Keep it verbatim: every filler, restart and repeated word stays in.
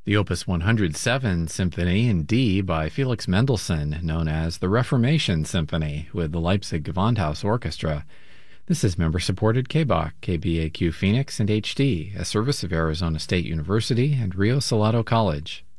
The Opus one hundred seven Symphony in D by Felix Mendelssohn, known as the Reformation Symphony, with the Leipzig Gewandhaus Orchestra. This is member-supported K B A Q, K B A Q Phoenix, and H D, a service of Arizona State University and Rio Salado College.